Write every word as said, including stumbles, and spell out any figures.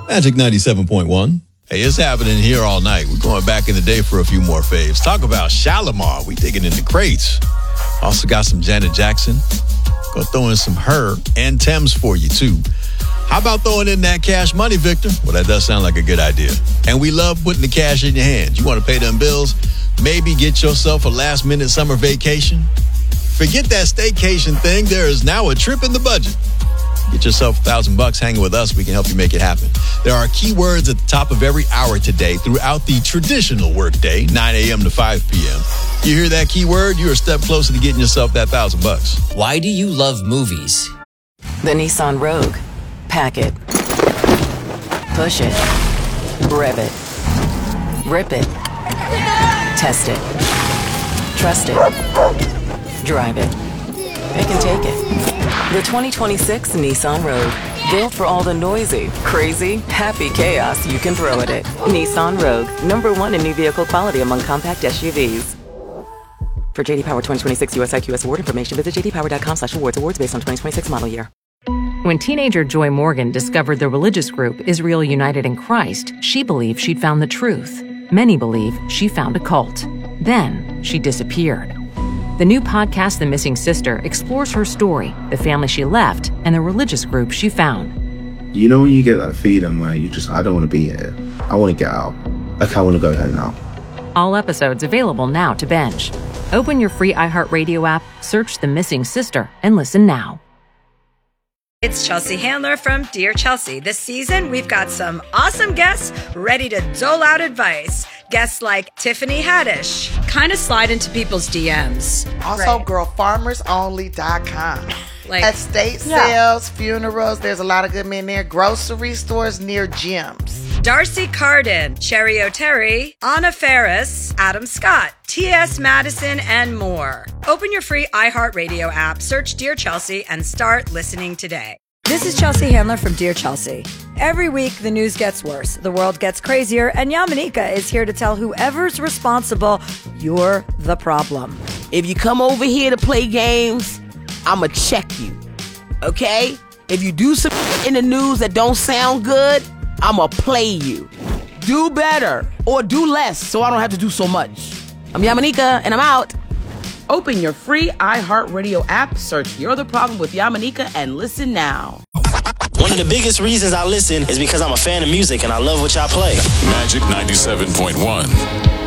Magic ninety-seven point one. Hey, it's happening here all night. We're going back in the day for a few more faves. Talk about Shalimar. We digging in the crates. Also got some Janet Jackson. Gonna throw in some Her and Thames for you, too. How about throwing in that Cash Money, Victor? Well, that does sound like a good idea. And we love putting the cash in your hands. You want to pay them bills? Maybe get yourself a last-minute summer vacation? Forget that staycation thing. There is now a trip in the budget. Get yourself a thousand bucks hanging with us. We can help you make it happen. There are keywords at the top of every hour today throughout the traditional workday, nine a.m. to five p.m. You hear that keyword, you're a step closer to getting yourself that thousand bucks. Why do you love movies? The Nissan Rogue. Pack it. Push it. Rev it. Rip it. Test it. Trust it. Drive it. Pick and take it. The twenty twenty-six Nissan Rogue. Built for all the noisy, crazy, happy chaos you can throw at it. Nissan Rogue. Number one in new vehicle quality among compact S U Vs. For J D Power twenty twenty-six U S I Q S award information, visit j d power dot com slash awards. Awards based on twenty twenty-six model year. When teenager Joy Morgan discovered the religious group Israel United in Christ, she believed she'd found the truth. Many believe she found a cult. Then she disappeared. The new podcast, The Missing Sister, explores her story, the family she left, and the religious group she found. You know when you get that feeling where you just, I don't want to be here. I want to get out. Like, I want to go home now. All episodes available now to binge. Open your free iHeartRadio app, search The Missing Sister, and listen now. It's Chelsea Handler from Dear Chelsea. This season, we've got some awesome guests ready to dole out advice. Guests like Tiffany Haddish. Kind of slide into people's D Ms. Also, Right. girl farmers only dot com. Like, Estate yeah. sales, funerals, there's a lot of good men there. Grocery stores near gyms. Darcy Carden, Cherry O'Terry, Anna Ferris, Adam Scott, T S Madison, and more. Open your free iHeartRadio app, search Dear Chelsea, and start listening today. This is Chelsea Handler from Dear Chelsea. Every week, the news gets worse, the world gets crazier, and Yamanika is here to tell whoever's responsible, you're the problem. If you come over here to play games, I'ma check you, okay? If you do some in the news that don't sound good, I'ma play you. Do better or do less so I don't have to do so much. I'm Yamanika, and I'm out. Open your free iHeartRadio app, search You're the Problem with Yamanika, and listen now. One of the biggest reasons I listen is because I'm a fan of music and I love what y'all play. Magic ninety-seven point one.